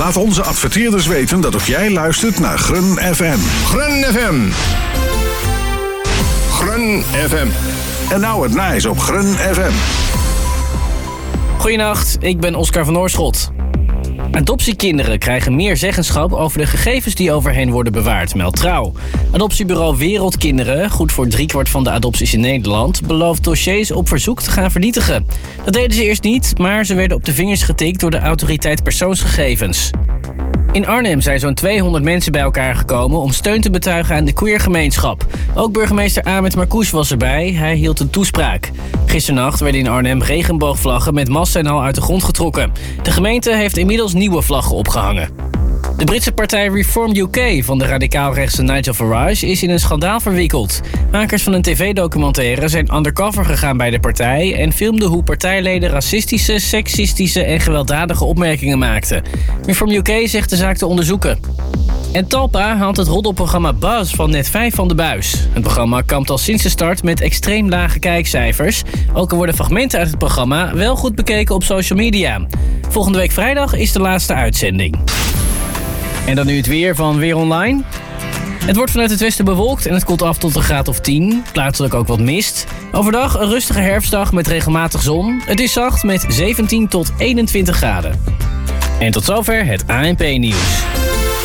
Laat onze adverteerders weten dat ook jij luistert naar Grun FM. Grun FM. Grun FM. En nou het nice op Grun FM. Goedenacht, ik ben Oscar van Oorschot. Adoptiekinderen krijgen meer zeggenschap over de gegevens die over hen worden bewaard, meldt Trouw. Adoptiebureau Wereldkinderen, goed voor 3/4 van de adopties in Nederland, belooft dossiers op verzoek te gaan vernietigen. Dat deden ze eerst niet, maar ze werden op de vingers getikt door de autoriteit persoonsgegevens. In Arnhem zijn zo'n 200 mensen bij elkaar gekomen om steun te betuigen aan de queergemeenschap. Ook burgemeester Ahmed Marcouch was erbij, hij hield een toespraak. Gisternacht werden in Arnhem regenboogvlaggen met mast en al uit de grond getrokken. De gemeente heeft inmiddels nieuwe vlaggen opgehangen. De Britse partij Reform UK van de radicaalrechtse Nigel Farage is in een schandaal verwikkeld. Makers van een tv-documentaire zijn undercover gegaan bij de partij en filmden hoe partijleden racistische, seksistische en gewelddadige opmerkingen maakten. Reform UK zegt de zaak te onderzoeken. En Talpa haalt het roddelprogramma Buzz van Net5 van de buis. Het programma kampt al sinds de start met extreem lage kijkcijfers. Ook al worden fragmenten uit het programma wel goed bekeken op social media. Volgende week vrijdag is de laatste uitzending. En dan nu het weer van Weer Online. Het wordt vanuit het westen bewolkt en het koelt af tot een graad of 10. Plaatselijk ook wat mist. Overdag een rustige herfstdag met regelmatig zon. Het is zacht met 17 tot 21 graden. En tot zover het ANP-nieuws.